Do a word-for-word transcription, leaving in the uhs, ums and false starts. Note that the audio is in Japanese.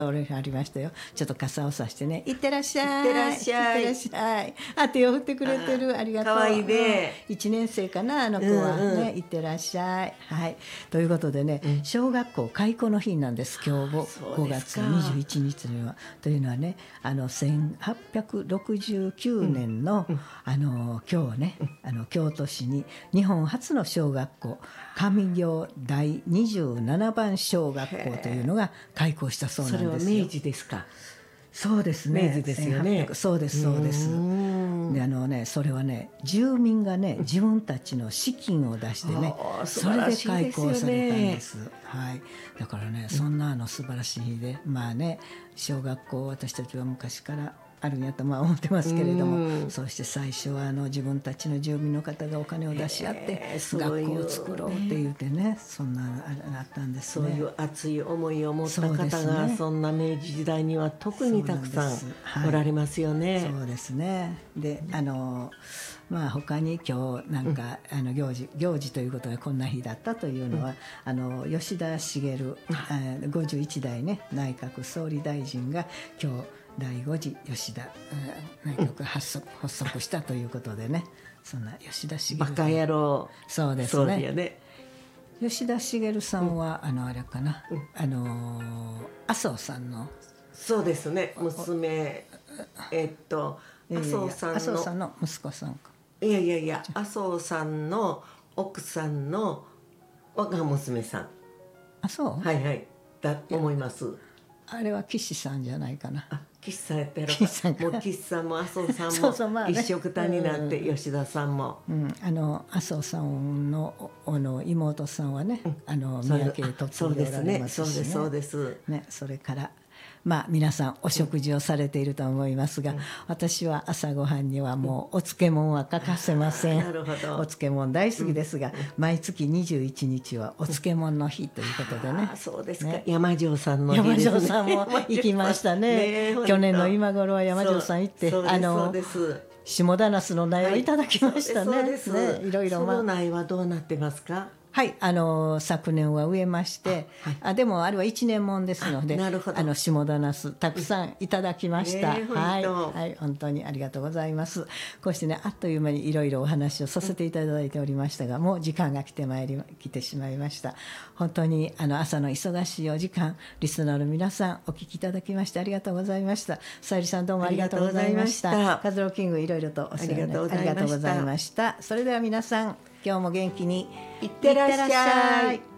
俺ありましたよ。ちょっと傘をさしてね、いってらっしゃい、 いってらっしゃいいってらっしゃい、あ、手を振ってくれてる、ありがとう。 かわいいね、 うん、いちねん生かな、あの子はね、うんうん、いってらっしゃい。はい、ということでね、うん、小学校開校の日なんです、今日ごがつにじゅういちにちには。というのはね、あのせんはっぴゃくろくじゅうきゅうねんの、うん、あの今日ね、うん、あの京都市に日本初の小学校、上京第にじゅうななばん小学校というのが開校したそうなんですよ。 それは明治ですか？ そうですね、 明治ですよね。 そうですそうです。であのね、それはね、住民がね、自分たちの資金を出してね、それで開校されたんです。はい、だからね、そんなあの素晴らしい日で、まあね、小学校私たちは昔からあるんやとまあ思ってますけれども、そうして最初はあの自分たちの住民の方がお金を出し合って学校を作ろうって言ってね、そんなああったんですね。 そういう熱い思いを持った方が そ,、ね、そんな明治時代には特にたくさんおられますよね。 そうですね。で、あのまあ他に今日なんか、うん、あの行事行事ということでこんな日だったというのは、うん、あの吉田茂、うん、ごじゅういちだいね内閣総理大臣が今日だいご次吉田内閣発足、うん、発足したということでね、そんな吉田茂バカ野郎、 そうですね。 そうね、 吉田茂さんは、うん、あのあれかな、うん、あの麻生さんのそうですね、娘えっと麻生さんの麻生さんの息子さんか。 いやいやいや、麻生さんの奥さんの我が娘さん。 あ、そう。 はいはいだと思います。 あれは岸さんじゃないかな。 あ、岸さんやったやろか。もう岸さんも麻生さんもそうそう、まあね、一緒くたになって、うん、吉田さんも、 うん、あの麻生さんのあの妹さんはね、うん、あの三宅とついでおられますしね。 そうですそうです。 ね、それからまあ皆さんお食事をされていると思いますが、うん、私は朝ごはんにはもうお漬物は欠かせません。 なるほど。 お漬物大好きですが、うん、毎月にじゅういちにちはお漬物の日ということでね。 あ、そうですか。ね、山城さんの日ですね。山城さんも行きましたね。ね、去年の今頃は山城さん行って、あの下田ナスの苗をいただきましたね。はい、そうですそうです。ね、いろいろ、まあ、 その苗はどうなってますか？ はい、あの昨年は植えまして、あ、はい、あでもあれはいちねんもんですので、 あ, あの下田ナスたくさんいただきました、うん、はい、はい、本当にありがとうございます。こうしてね、あっという間にいろいろお話をさせていただいておりましたが、うん、もう時間が来てまいり来てしまいました。本当にあの朝の忙しいお時間、リスナーの皆さんお聞きいただきましてありがとうございました。さゆりさんどうもありがとうございました。カズローキングいろいろとお世話になりありがとうございました。それでは皆さん今日も元気にいってらっしゃい。